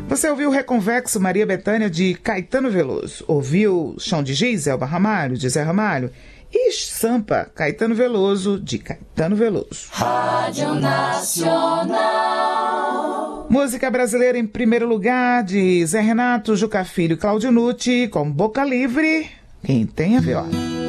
Você ouviu Reconvexo, Maria Bethânia, de Caetano Veloso. Ouviu Chão de Giz, Elba Ramalho, de Zé Ramalho. E Sampa, Caetano Veloso, de Caetano Veloso. Rádio Nacional. Música brasileira em primeiro lugar, de Zé Renato, Juca Filho e Claudio Nucci, com Boca Livre, Quem Tem a Viola.